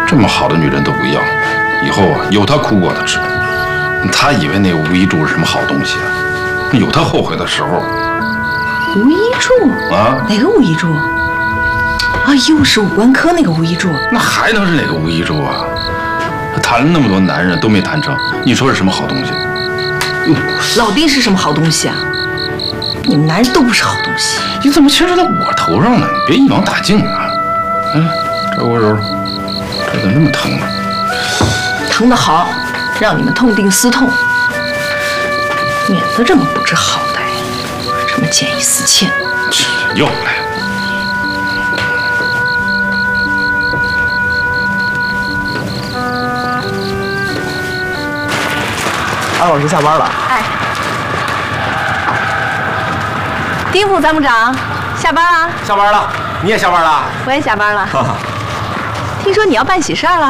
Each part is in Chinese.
这么好的女人都不要，以后啊有她苦果的吃。她以为那个吴一柱是什么好东西啊？有她后悔的时候。 吴一柱啊？ 哪个吴一柱？啊，又是武官科那个吴一柱。 那还能是哪个吴一柱啊？谈了那么多男人都没谈成，你说是什么好东西？ 老丁是什么好东西啊？你们男人都不是好东西。 你怎么牵扯到我头上了？你别一网打尽啊！这我揉揉，这怎么那么疼呢？ 疼得好，让你们痛定思痛，免得这么不知好歹，什么见异思迁。 又来了。 安老师下班了。 哎，丁副参谋长，下班啦？ 下班了，你也下班了？ 我也下班了。听说你要办喜事儿了？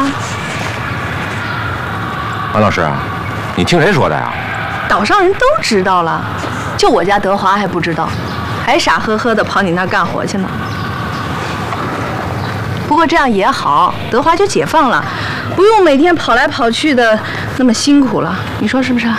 安老师，你听谁说的呀？ 岛上人都知道了，就我家德华还不知道，还傻呵呵的跑你那儿干活去呢。不过这样也好，德华就解放了，不用每天跑来跑去的那么辛苦了，你说是不是？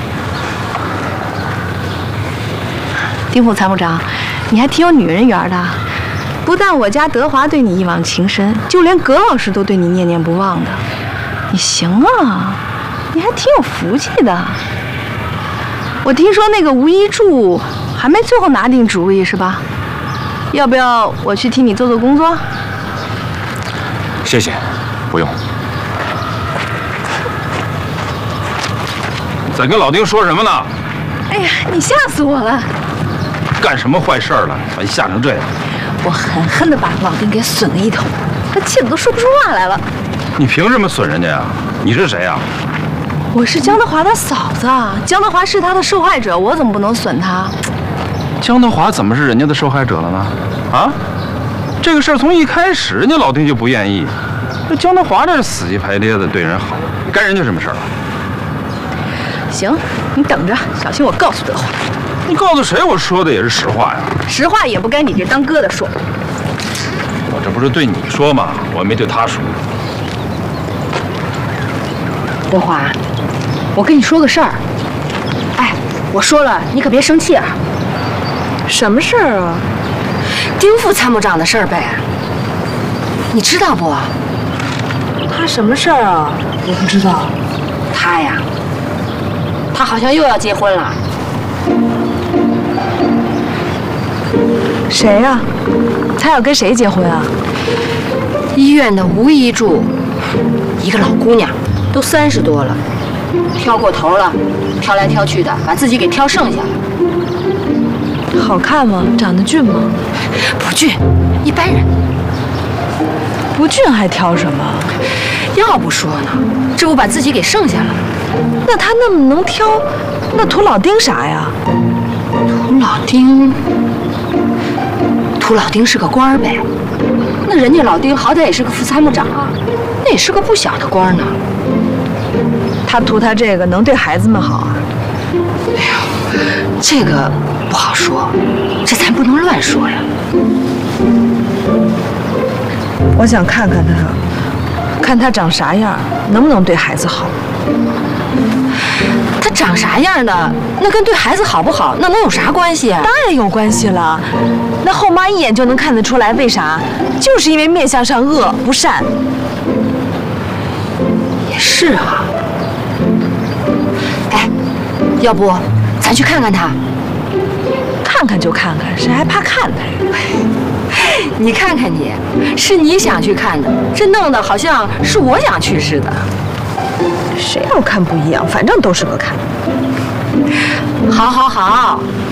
丁副参谋长，你还挺有女人缘的，不但我家德华对你一往情深，就连葛老师都对你念念不忘的。你行啊，你还挺有福气的。我听说那个吴一柱还没最后拿定主意是吧？要不要我去替你做做工作？ 谢谢，不用。 在跟老丁说什么呢？ 哎呀，你吓死我了！ 干什么坏事了？把你吓成这样！ 我狠狠地把老丁给损了一通，他气得都说不出话来了。 你凭什么损人家呀？你是谁呀？ 我是江德华的嫂子，江德华是他的受害者，我怎么不能损他？ 江德华怎么是人家的受害者了呢？啊？这个事儿从一开始人家老丁就不愿意，这江德华这是死乞白咧的对人好，干人家什么事儿了？ 行，你等着，小心我告诉德华。 你告诉谁？我说的也是实话呀。 实话也不该你这当哥的说。 我这不是对你说吗？我没对他说。 德华，我跟你说个事儿。哎，我说了，你可别生气啊。 什么事儿啊？ 丁副参谋长的事儿呗。你知道不？ 他什么事儿啊？ 我不知道。他呀，他好像又要结婚了。 谁呀？他要跟谁结婚啊？ 医院的吴一柱，一个老姑娘，都30多了，挑过头了，挑来挑去的，把自己给挑剩下了。 好看吗？长得俊吗？ 不俊，一般人。 不俊还挑什么？ 要不说呢，这不把自己给剩下了。 那他那么能挑，那图老丁啥呀？图老丁是个官儿呗。 那人家老丁好歹也是个副参谋长啊，那也是个不小的官呢。 他图他这个能对孩子们好啊？ 哎呦，这个不好说，这咱不能乱说呀。 我想看看他，看他长啥样，能不能对孩子好。 他长啥样的，那跟对孩子好不好，那能有啥关系啊？ 当然有关系了，那后妈一眼就能看得出来，为啥？就是因为面相上恶不善。 也是啊。哎，要不咱去看看他？ 看看就看看，谁还怕看他呀？ 你看看你，是你想去看的，这弄得好像是我想去似的。 谁要看不一样，反正都是个看。 好，